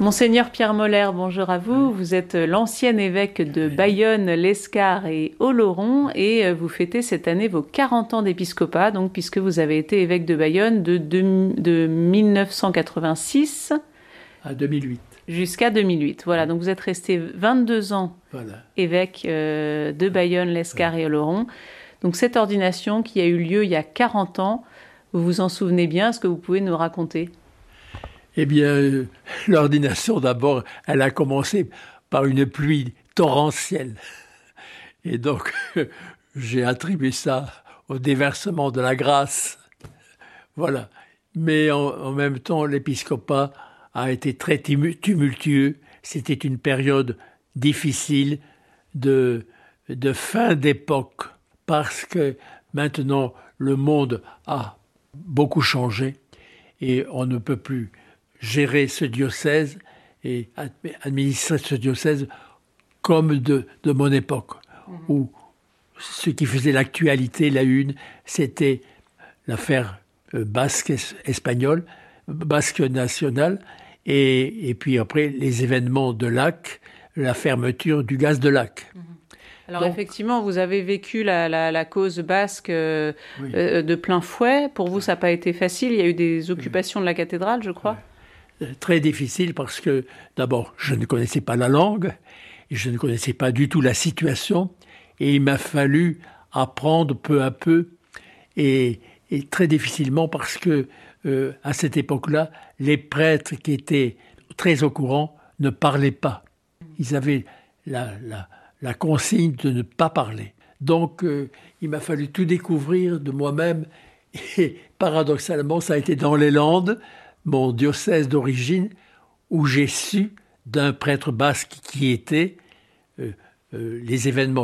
Monseigneur Pierre Moller, bonjour à vous. Vous êtes l'ancien évêque de Bayonne, l'Escar et Oloron et vous fêtez cette année vos 40 ans d'épiscopat, donc puisque vous avez été évêque de Bayonne de 1986 à 2008. Jusqu'à 2008. Voilà, donc vous êtes resté 22 ans évêque de Bayonne, l'Escar et Oloron. Donc cette ordination qui a eu lieu il y a 40 ans, vous vous en souvenez bien? Est-ce que vous pouvez nous raconter? Eh bien, l'ordination, d'abord, elle a commencé par une pluie torrentielle. Et donc, j'ai attribué ça au déversement de la grâce. Voilà. Mais en même temps, l'épiscopat a été très tumultueux. C'était une période difficile de fin d'époque, parce que maintenant, le monde a beaucoup changé et on ne peut plus gérer ce diocèse et administrer ce diocèse comme de mon époque, où ce qui faisait l'actualité, la une, c'était l'affaire basque espagnole, basque nationale, et puis après les événements de Lac, la fermeture du gaz de Lac. Alors donc, effectivement, vous avez vécu la cause basque de plein fouet. Pour vous, ça n'a pas été facile. Il y a eu des occupations de la cathédrale, je crois. Très difficile parce que, d'abord, je ne connaissais pas la langue, et je ne connaissais pas du tout la situation, et il m'a fallu apprendre peu à peu, et très difficilement parce que, à cette époque-là, les prêtres qui étaient très au courant ne parlaient pas. Ils avaient la consigne de ne pas parler. Donc, il m'a fallu tout découvrir de moi-même, et paradoxalement, ça a été dans les Landes, mon diocèse d'origine, où j'ai su d'un prêtre basque qui était les événements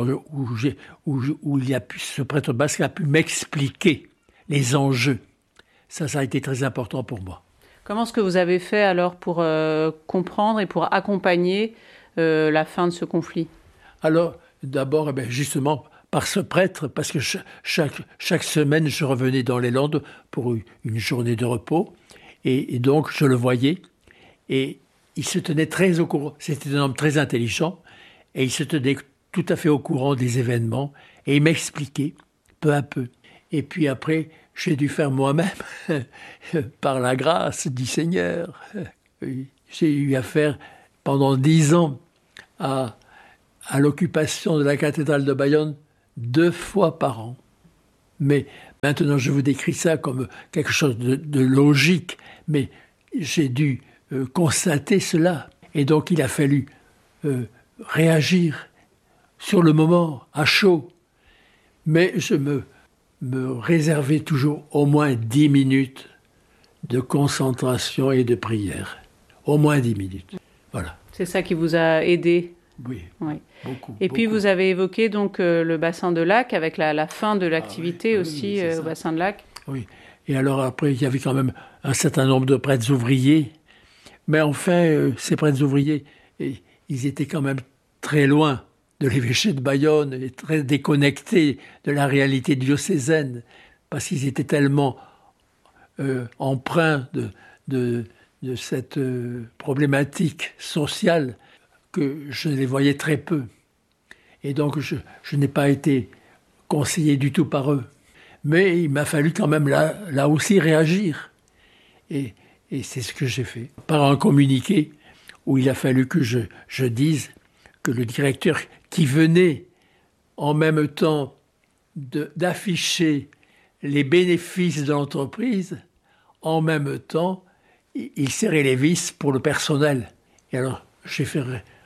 où ce prêtre basque a pu m'expliquer les enjeux. Ça a été très important pour moi. Comment est-ce que vous avez fait alors pour comprendre et pour accompagner la fin de ce conflit? Alors, d'abord, justement, par ce prêtre, parce que chaque semaine, je revenais dans les Landes pour une journée de repos. Et donc, je le voyais, et il se tenait très au courant. C'était un homme très intelligent, et il se tenait tout à fait au courant des événements, et il m'expliquait peu à peu. Et puis après, j'ai dû faire moi-même, par la grâce du Seigneur. J'ai eu affaire pendant 10 ans à l'occupation de la cathédrale de Bayonne 2 fois par an. Mais maintenant, je vous décris ça comme quelque chose de logique, mais j'ai dû constater cela. Et donc, il a fallu réagir sur le moment, à chaud. Mais je me réservais toujours au moins 10 minutes de concentration et de prière. Au moins 10 minutes. Voilà. C'est ça qui vous a aidé? Oui. Beaucoup. Et puis vous avez évoqué donc le bassin de Lac avec la fin de l'activité aussi au bassin de Lac. Oui. Et alors après, il y avait quand même un certain nombre de prêtres ouvriers. Mais enfin, ces prêtres ouvriers, ils étaient quand même très loin de l'évêché de Bayonne et très déconnectés de la réalité diocésaine parce qu'ils étaient tellement empreints de cette problématique sociale que je les voyais très peu. Et donc, je n'ai pas été conseillé du tout par eux. Mais il m'a fallu quand même là aussi réagir. Et c'est ce que j'ai fait. Par un communiqué où il a fallu que je dise que le directeur qui venait en même temps d'afficher les bénéfices de l'entreprise, en même temps, il serrait les vis pour le personnel. Et alors, j'ai fait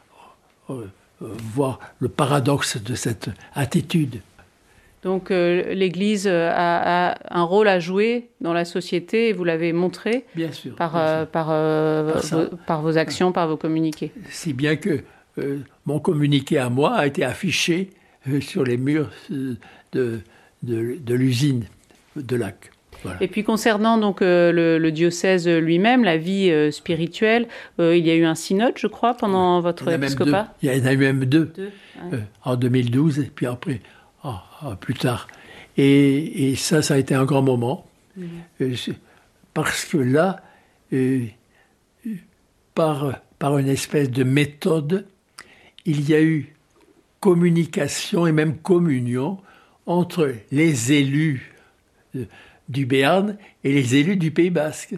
voir le paradoxe de cette attitude. Donc l'Église a un rôle à jouer dans la société et vous l'avez montré bien sûr, par vos actions, par vos communiqués. Si bien que mon communiqué à moi a été affiché sur les murs de l'usine de Lac. Voilà. Et puis concernant donc le diocèse lui-même, la vie spirituelle, il y a eu un synode, je crois, pendant votre épiscopat. Il y en a eu même deux. En 2012 et puis après plus tard. Et ça a été un grand moment. Parce que là, par par une espèce de méthode, il y a eu communication et même communion entre les élus du Béarn et les élus du Pays Basque.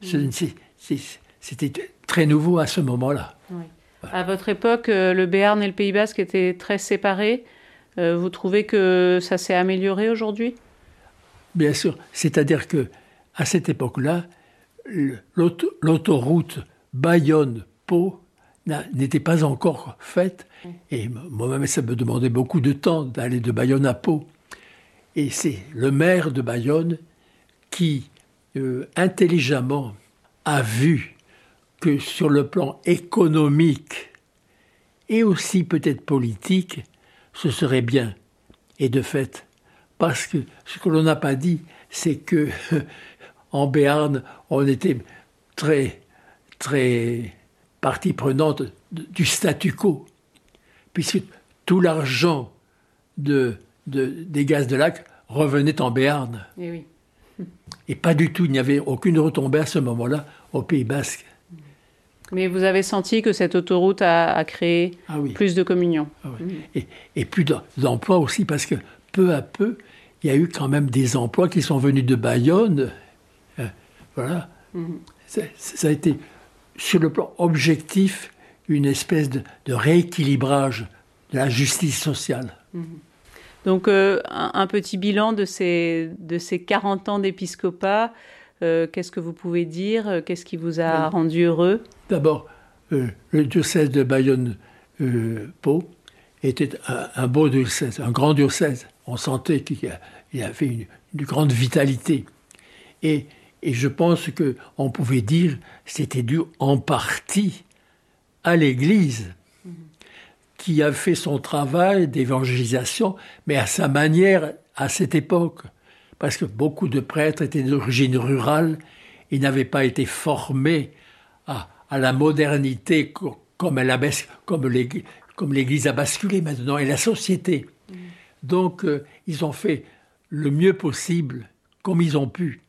C'était très nouveau à ce moment-là. Oui. À votre époque, le Béarn et le Pays Basque étaient très séparés. Vous trouvez que ça s'est amélioré aujourd'hui ? Bien sûr. C'est-à-dire que à cette époque-là, l'autoroute Bayonne-Pau n'était pas encore faite. Et moi-même, ça me demandait beaucoup de temps d'aller de Bayonne à Pau. Et c'est le maire de Bayonne qui, intelligemment, a vu que sur le plan économique et aussi peut-être politique, ce serait bien. Et de fait, parce que ce que l'on n'a pas dit, c'est que en Béarn, on était très, très partie prenante du statu quo, puisque tout l'argent des gaz de lac revenait en Béarn. Et oui. Et pas du tout, il n'y avait aucune retombée à ce moment-là au Pays Basque. Mais vous avez senti que cette autoroute a créé plus de communion. Ah oui. Et plus d'emplois aussi, parce que peu à peu, il y a eu quand même des emplois qui sont venus de Bayonne. Voilà. Ça a été, sur le plan objectif, une espèce de rééquilibrage de la justice sociale. Donc, un petit bilan de ces 40 ans d'épiscopat. Qu'est-ce que vous pouvez dire ? Qu'est-ce qui vous a rendu heureux ? D'abord, le diocèse de Bayonne-Pau était un beau diocèse, un grand diocèse. On sentait qu'il y avait une grande vitalité. Et je pense qu'on pouvait dire que c'était dû en partie à l'Église, qui a fait son travail d'évangélisation, mais à sa manière à cette époque. Parce que beaucoup de prêtres étaient d'origine rurale et n'avaient pas été formés à la modernité comme l'Église a basculé maintenant, et la société. Donc, ils ont fait le mieux possible, comme ils ont pu.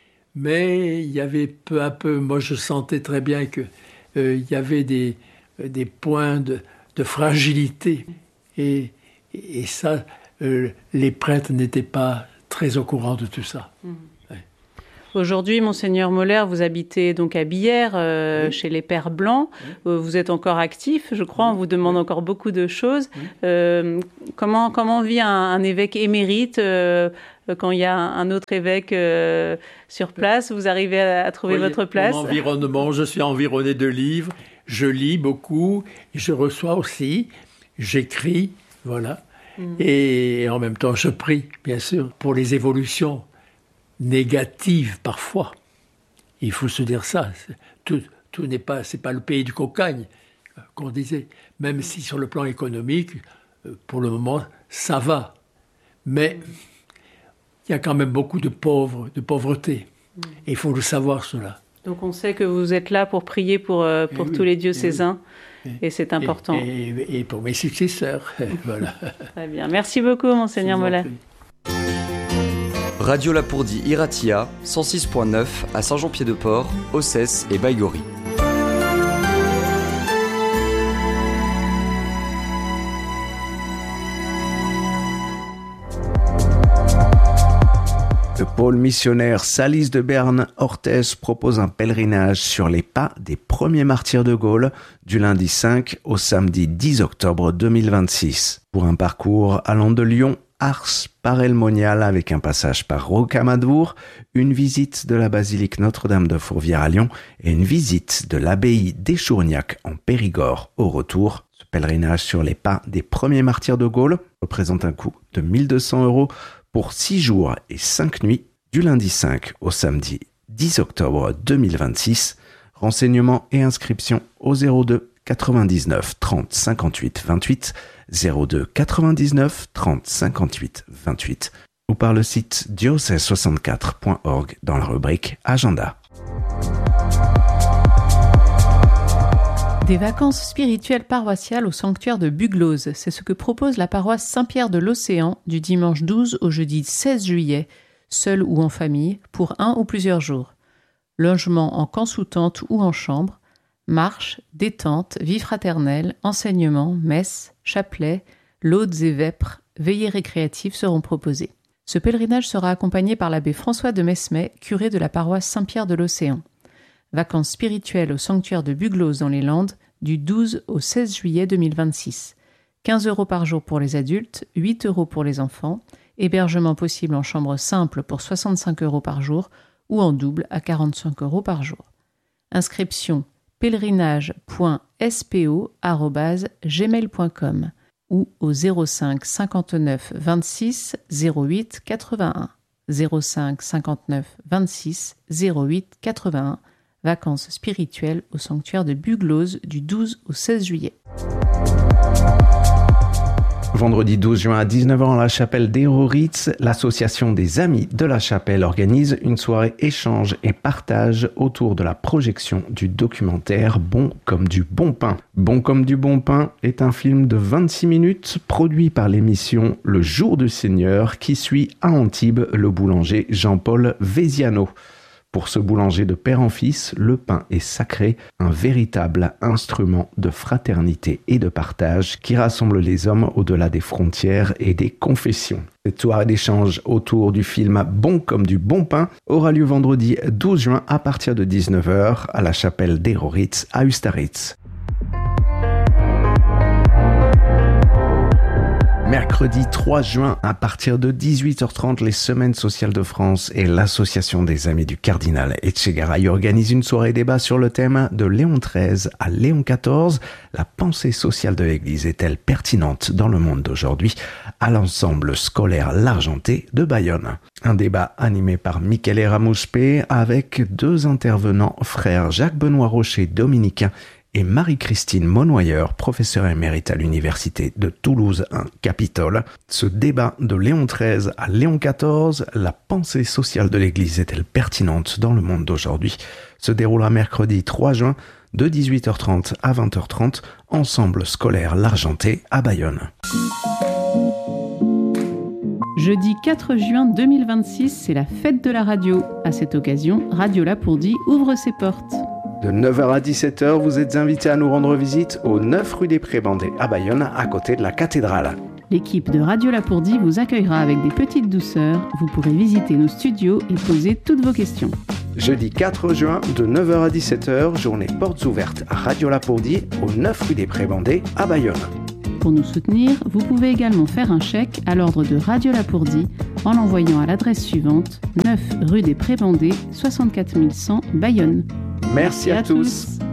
Mais il y avait peu à peu, moi je sentais très bien qu'il y avait des points de fragilité. Et ça, les prêtres n'étaient pas très au courant de tout ça. Aujourd'hui, Monseigneur Moller, vous habitez donc à Billère, chez les Pères Blancs. Vous êtes encore actif, je crois. On vous demande encore beaucoup de choses. Comment vit un évêque émérite quand il y a un autre évêque sur place? Vous arrivez à trouver votre place? Mon environnement, je suis environné de livres. Je lis beaucoup. Je reçois aussi. J'écris. Voilà. Et en même temps, je prie, bien sûr, pour les évolutions négatives parfois. Il faut se dire ça. Tout n'est pas, c'est pas le pays du cocagne qu'on disait. Même si sur le plan économique, pour le moment, ça va. Mais il y a quand même beaucoup de pauvreté. Et il faut le savoir, cela. Donc on sait que vous êtes là pour prier pour tous les diocésains. Et c'est important. Et pour mes successeurs. Voilà. Très bien. Merci beaucoup, Monseigneur Moller. Radio Lapourdie Iratia, 106.9 à Saint-Jean-Pied-de-Port, Ossès et Baïgorry. Le pôle missionnaire Salis de Berne-Orthez propose un pèlerinage sur les pas des premiers martyrs de Gaulle du lundi 5 au samedi 10 octobre 2026. Pour un parcours allant de Lyon, Ars par El Monial avec un passage par Rocamadour, une visite de la basilique Notre-Dame de Fourvière à Lyon et une visite de l'abbaye d'Échourgnac en Périgord au retour. Ce pèlerinage sur les pas des premiers martyrs de Gaulle représente un coût de 1 200 € pour 6 jours et 5 nuits du lundi 5 au samedi 10 octobre 2026. Renseignements et inscriptions au 02 99 30 58 28, 02 99 30 58 28 ou par le site diocèse64.org dans la rubrique Agenda. Des vacances spirituelles paroissiales au sanctuaire de Buglose, c'est ce que propose la paroisse Saint-Pierre de l'Océan du dimanche 12 au jeudi 16 juillet, seul ou en famille, pour 1 ou plusieurs jours. Logement en camp sous tente ou en chambre, Marche, détente, vie fraternelle, enseignement, messe, chapelet, laudes et vêpres, veillées récréatives seront proposées. Ce pèlerinage sera accompagné par l'abbé François de Mesmet, curé de la paroisse Saint-Pierre de l'Océan. Vacances spirituelles au sanctuaire de Bugloz dans les Landes du 12 au 16 juillet 2026. 15 € par jour pour les adultes, 8 € pour les enfants, hébergement possible en chambre simple pour 65 € par jour ou en double à 45 € par jour. Inscription pèlerinage.spo@gmail.com ou au 05 59 26 08 81. 05 59 26 08 81. Vacances spirituelles au sanctuaire de Bugloz du 12 au 16 juillet. Vendredi 12 juin à 19h à la chapelle d'Héroritz, l'association des Amis de la Chapelle organise une soirée échange et partage autour de la projection du documentaire Bon comme du bon pain. Bon comme du bon pain est un film de 26 minutes produit par l'émission Le Jour du Seigneur qui suit à Antibes le boulanger Jean-Paul Veziano. Pour ce boulanger de père en fils, le pain est sacré, un véritable instrument de fraternité et de partage qui rassemble les hommes au-delà des frontières et des confessions. Cette soirée d'échange autour du film Bon comme du bon pain aura lieu vendredi 12 juin à partir de 19h à la chapelle d'Héroritz à Ustaritz. Mercredi 3 juin, à partir de 18h30, les Semaines sociales de France et l'Association des Amis du Cardinal Etchegaray organisent une soirée débat sur le thème de Léon XIII à Léon XIV. La pensée sociale de l'Église est-elle pertinente dans le monde d'aujourd'hui? À l'ensemble scolaire L'Argenté de Bayonne. Un débat animé par Michele Ramouspé avec deux intervenants, frères Jacques-Benoît Rocher, dominicain, et Marie-Christine Monnoyeur, professeure émérite à l'université de Toulouse 1 Capitole. Ce débat de Léon XIII à Léon XIV, la pensée sociale de l'Église est-elle pertinente dans le monde d'aujourd'hui, se déroulera mercredi 3 juin de 18h30 à 20h30, ensemble scolaire L'Argenté à Bayonne. Jeudi 4 juin 2026, c'est la fête de la radio. À cette occasion, Radio Lapourdie ouvre ses portes. De 9h à 17h, vous êtes invités à nous rendre visite au 9 rue des Prébandés à Bayonne, à côté de la cathédrale. L'équipe de Radio Lapourdie vous accueillera avec des petites douceurs. Vous pourrez visiter nos studios et poser toutes vos questions. Jeudi 4 juin, de 9h à 17h, journée portes ouvertes à Radio Lapourdie, au 9 rue des Prébandés à Bayonne. Pour nous soutenir, vous pouvez également faire un chèque à l'ordre de Radio Lapourdie en l'envoyant à l'adresse suivante, 9 rue des Prébandés, 64 100 Bayonne. Merci à tous.